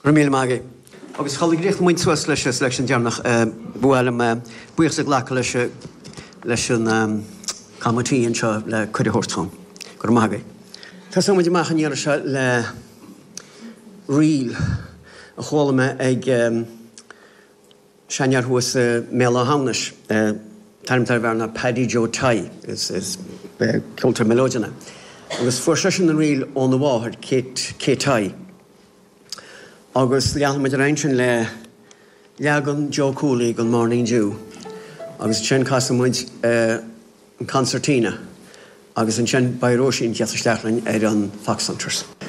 Ramil Magi. Agus chalig grécht muint suas leis leis dearnach bhfuil buíoch sa ghlacha leis an camatí anseo le chuir hortán. Gur Magi. Tá muid amach an se le riil a chóla ag Seanar was Mela Hamnish, time na Paddy Joe Tai, is Kilter Melodina. It was for session the real on the wall had Kate Tai. August the Alma Direction le Yagon Joe Cooley, good morning Jew. August Chen Casamwins concertina. August and Chen Byroshin Jethashlachlan on Fox Hunters.